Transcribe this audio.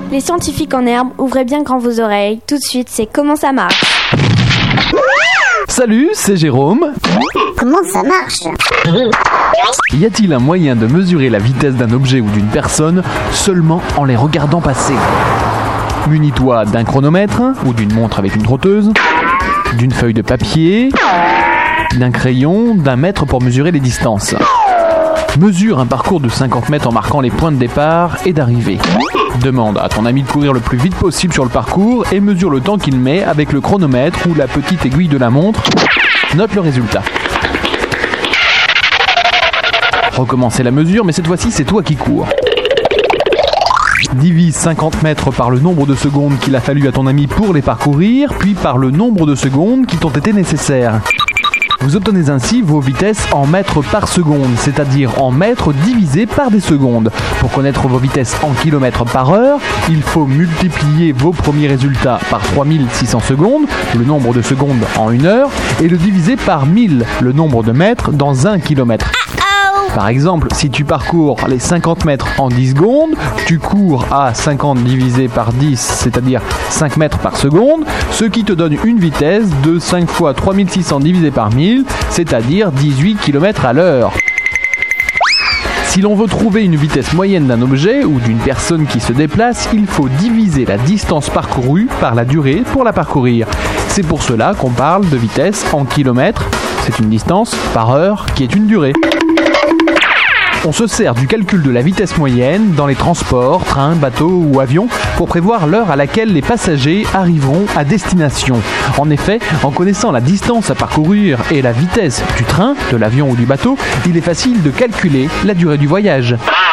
Les scientifiques en herbe, ouvrez bien grand vos oreilles. Tout de suite, c'est Comment ça marche. Salut, c'est Jérôme. Comment ça marche? Y a-t-il un moyen de mesurer la vitesse d'un objet ou d'une personne seulement en les regardant passer? Munis-toi d'un chronomètre ou d'une montre avec une trotteuse, d'une feuille de papier, d'un crayon, d'un mètre pour mesurer les distances. Mesure un parcours de 50 mètres en marquant les points de départ et d'arrivée. Demande à ton ami de courir le plus vite possible sur le parcours et mesure le temps qu'il met avec le chronomètre ou la petite aiguille de la montre. Note le résultat. Recommencez la mesure, mais cette fois-ci, c'est toi qui cours. Divise 50 mètres par le nombre de secondes qu'il a fallu à ton ami pour les parcourir, puis par le nombre de secondes qui t'ont été nécessaires. Vous obtenez ainsi vos vitesses en mètres par seconde, c'est-à-dire en mètres divisés par des secondes. Pour connaître vos vitesses en kilomètres par heure, il faut multiplier vos premiers résultats par 3600 secondes, le nombre de secondes en une heure, et le diviser par 1000, le nombre de mètres dans un kilomètre. Par exemple, si tu parcours les 50 mètres en 10 secondes, tu cours à 50 divisé par 10, c'est-à-dire 5 mètres par seconde, ce qui te donne une vitesse de 5 fois 3600 divisé par 1000, c'est-à-dire 18 km à l'heure. Si l'on veut trouver une vitesse moyenne d'un objet ou d'une personne qui se déplace, il faut diviser la distance parcourue par la durée pour la parcourir. C'est pour cela qu'on parle de vitesse en kilomètres, c'est une distance, par heure qui est une durée. On se sert du calcul de la vitesse moyenne dans les transports, trains, bateaux ou avions pour prévoir l'heure à laquelle les passagers arriveront à destination. En effet, en connaissant la distance à parcourir et la vitesse du train, de l'avion ou du bateau, il est facile de calculer la durée du voyage.